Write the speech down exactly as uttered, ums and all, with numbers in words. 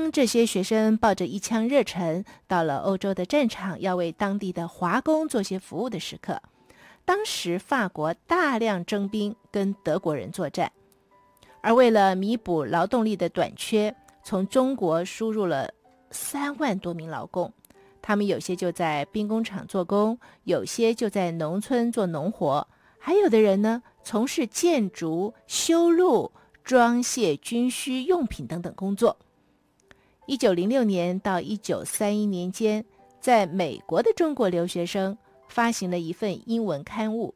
当这些学生抱着一腔热忱到了欧洲的战场，要为当地的华工做些服务的时刻，当时法国大量征兵跟德国人作战，而为了弥补劳动力的短缺，从中国输入了三万多名劳工，他们有些就在兵工厂做工，有些就在农村做农活，还有的人呢从事建筑、修路、装卸军需用品等等工作。一九零六年到一九三一年间，在美国的中国留学生发行了一份英文刊物，